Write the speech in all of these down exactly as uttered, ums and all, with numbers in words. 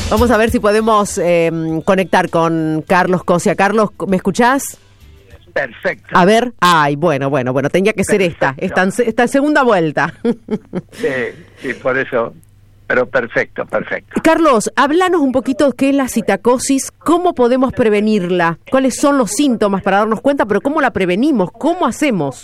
Vamos a ver si podemos eh, conectar con Carlos Cosia. Carlos, ¿me escuchás? Perfecto. A ver, ay, bueno, bueno, bueno, tenía que ser Perfecto. esta, esta, esta segunda vuelta. Sí, sí, por eso, pero perfecto, perfecto. Carlos, háblanos un poquito qué es la citacosis, cómo podemos prevenirla, cuáles son los síntomas para darnos cuenta, pero cómo la prevenimos, cómo hacemos.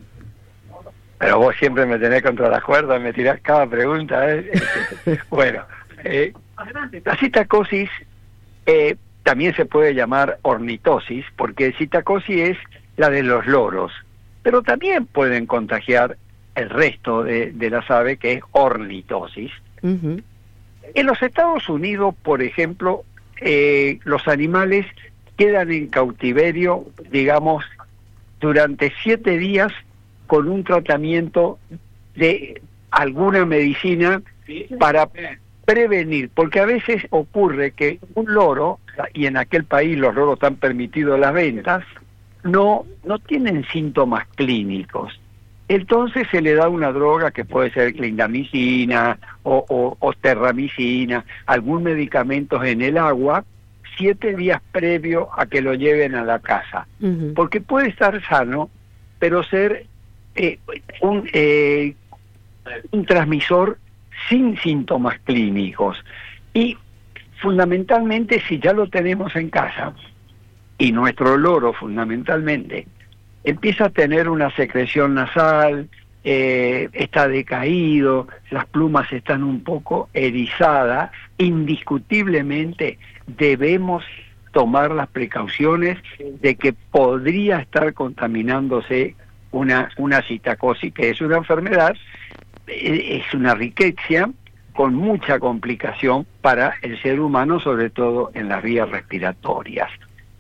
Pero vos siempre me tenés contra las cuerdas, me tirás cada pregunta, ¿eh? Bueno, eh, la citacosis eh, también se puede llamar ornitosis, porque citacosis es la de los loros, pero también pueden contagiar el resto de, de las aves, que es ornitosis. Uh-huh. En los Estados Unidos, por ejemplo, eh, los animales quedan en cautiverio, digamos, durante siete días con un tratamiento de alguna medicina para prevenir, porque a veces ocurre que un loro, y en aquel país los loros están permitidos las ventas, no, no tienen síntomas clínicos. Entonces se le da una droga que puede ser clindamicina o, o, o terramicina, algún medicamento en el agua, siete días previo a que lo lleven a la casa. Uh-huh. Porque puede estar sano, pero ser eh, un, eh, un transmisor sin síntomas clínicos. Y fundamentalmente, si ya lo tenemos en casa, y nuestro loro fundamentalmente empieza a tener una secreción nasal, eh, está decaído, las plumas están un poco erizadas, indiscutiblemente debemos tomar las precauciones de que podría estar contaminándose una, una citacosis, que es una enfermedad, eh, es una riqueza con mucha complicación para el ser humano, sobre todo en las vías respiratorias.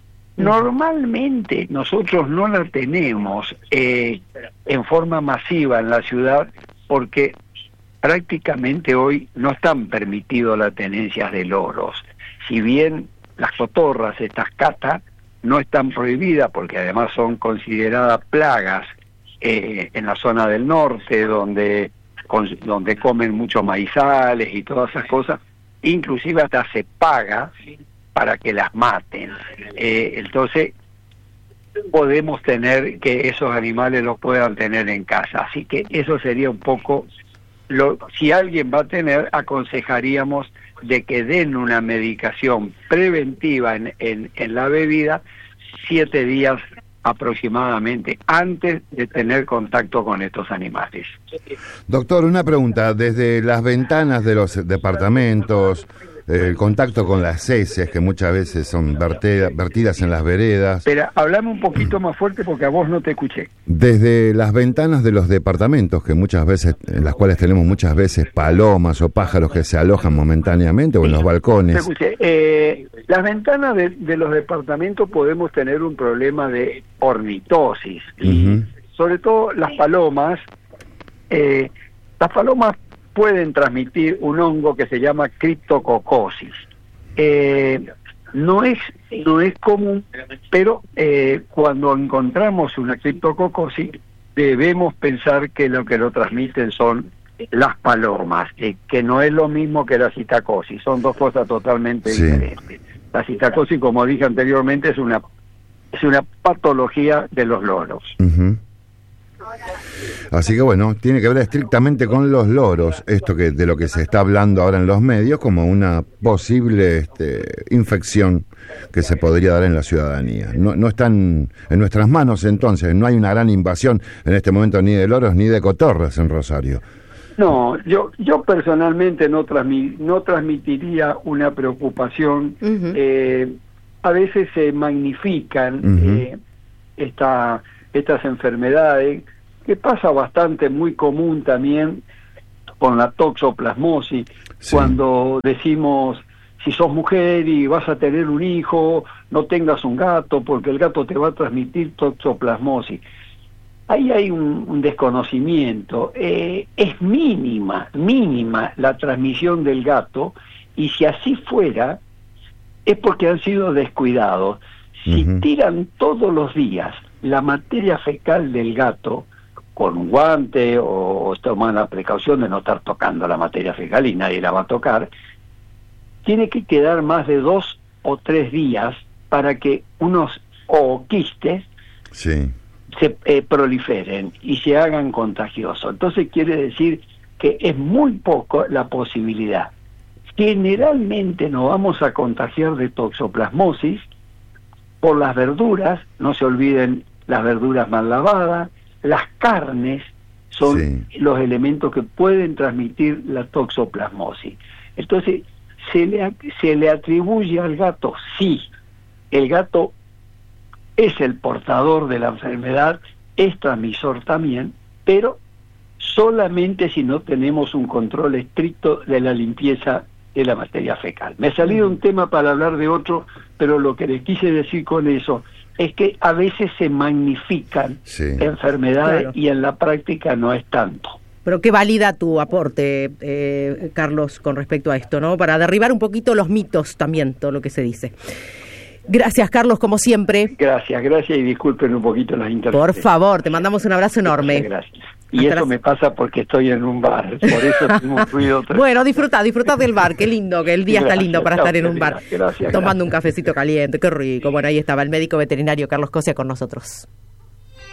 Normalmente nosotros no la tenemos eh, en forma masiva en la ciudad porque prácticamente hoy no están permitidas las tenencias de loros. Si bien las cotorras, estas catas, no están prohibidas porque además son consideradas plagas eh, en la zona del norte donde, con, donde comen muchos maizales y todas esas cosas, inclusive hasta se paga para que las maten. Eh, entonces podemos tener que esos animales los puedan tener en casa. Así que eso sería un poco, lo, si alguien va a tener, aconsejaríamos de que den una medicación preventiva en, en, en la bebida siete días aproximadamente antes de tener contacto con estos animales. Doctor, una pregunta, desde las ventanas de los departamentos, el contacto con las heces, que muchas veces son verte, vertidas en las veredas. Pero hablame un poquito más fuerte porque a vos no te escuché. Desde las ventanas de los departamentos, que muchas veces, en las cuales tenemos muchas veces palomas o pájaros que se alojan momentáneamente, o en los balcones. Te escuché. Eh, las ventanas de, de los departamentos podemos tener un problema de ornitosis. Uh-huh. Sobre todo las palomas, eh, las palomas pueden transmitir un hongo que se llama criptococosis. Eh, no es no es común, pero eh, cuando encontramos una criptococosis debemos pensar que lo que lo transmiten son las palomas, eh, que no es lo mismo que la citacosis, son dos cosas totalmente sí. diferentes. La citacosis, como dije anteriormente, es una es una patología de los loros. Uh-huh. Así que bueno, tiene que ver estrictamente con los loros, esto que de lo que se está hablando ahora en los medios como una posible este, infección que se podría dar en la ciudadanía. No, no están en nuestras manos entonces, no hay una gran invasión en este momento ni de loros ni de cotorras en Rosario. No, yo yo personalmente no, transmi- no transmitiría una preocupación. Uh-huh. Eh, a veces se magnifican uh-huh. eh, esta, estas enfermedades, que pasa bastante, muy común también con la toxoplasmosis, sí. Cuando decimos, si sos mujer y vas a tener un hijo, no tengas un gato, porque el gato te va a transmitir toxoplasmosis. Ahí hay un, un desconocimiento, eh, es mínima, mínima la transmisión del gato, y si así fuera, es porque han sido descuidados. Si uh-huh. tiran todos los días la materia fecal del gato, con un guante o toman la precaución de no estar tocando la materia fecal y nadie la va a tocar, tiene que quedar más de dos o tres días para que unos o quistes sí. se eh, proliferen y se hagan contagiosos. Entonces quiere decir que es muy poco la posibilidad. Generalmente nos vamos a contagiar de toxoplasmosis por las verduras, no se olviden las verduras mal lavadas, las carnes son sí. los elementos que pueden transmitir la toxoplasmosis. Entonces, ¿se le, se le atribuye al gato? Sí, el gato es el portador de la enfermedad, es transmisor también, pero solamente si no tenemos un control estricto de la limpieza de la materia fecal. Me ha salido un tema para hablar de otro, pero lo que les quise decir con eso es que a veces se magnifican sí. enfermedades claro. y en la práctica no es tanto. Pero qué valida tu aporte, eh, Carlos, con respecto a esto, ¿no? Para derribar un poquito los mitos también, todo lo que se dice. Gracias, Carlos, como siempre. Gracias, gracias y disculpen un poquito las interrupciones. Por favor, te mandamos un abrazo enorme. Muchas gracias. Y Hasta eso las... me pasa porque estoy en un bar, por eso tengo un ruido. Bueno, disfruta, disfruta del bar, qué lindo, que el día gracias, está lindo para chao, estar en un bar, gracias, tomando gracias. un cafecito caliente, qué rico. Bueno, ahí estaba el médico veterinario Carlos Cosia con nosotros.